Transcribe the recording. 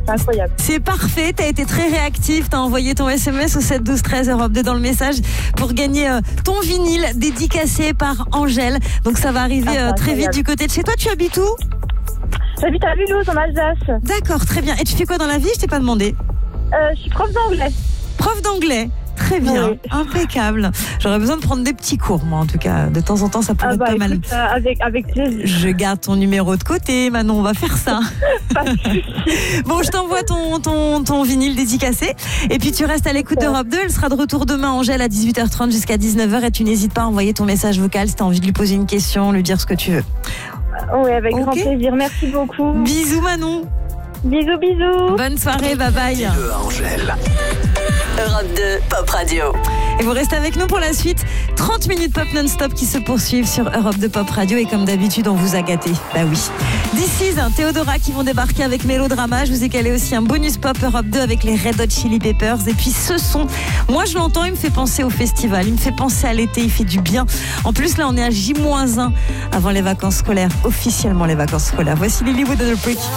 c'est incroyable. C'est parfait, t'as été très réactif, t'as envoyé ton SMS au 7 12 13 Europe 2 dans le message pour gagner ton vinyle dédicacé par Angèle. Donc ça va arriver très vite du côté de chez toi. Tu habites où ? J'habite à Mulhouse en Alsace. D'accord, très bien. Et tu fais quoi dans la vie ? Je t'ai pas demandé. Je suis prof d'anglais. Prof d'anglais ? Très bien, oui. Impeccable. J'aurais besoin de prendre des petits cours, moi en tout cas. De temps en temps, ça pourrait être pas mal. Avec plaisir. Je garde ton numéro de côté, Manon, on va faire ça. Bon, je t'envoie ton vinyle dédicacé. Et puis tu restes à l'écoute d'Europe 2. Elle sera de retour demain, Angèle, à 18h30 jusqu'à 19h. Et tu n'hésites pas à envoyer ton message vocal si tu as envie de lui poser une question, lui dire ce que tu veux. Oui, avec grand plaisir. Merci beaucoup. Bisous, Manon. Bisous, bisous. Bonne soirée, bye bye. Angèle. Europe 2 Pop Radio. Et vous restez avec nous pour la suite. 30 minutes pop non-stop qui se poursuivent sur Europe 2 Pop Radio. Et comme d'habitude, on vous a gâté. Bah oui. This is Théodora qui vont débarquer avec Mélodrama. Je vous ai calé aussi un bonus pop Europe 2 avec les Red Hot Chili Peppers. Et puis ce son, moi je l'entends, il me fait penser au festival. Il me fait penser à l'été, il fait du bien. En plus là, on est à J-1 avant les vacances scolaires. Officiellement les vacances scolaires. Voici Lilywood and the Prick.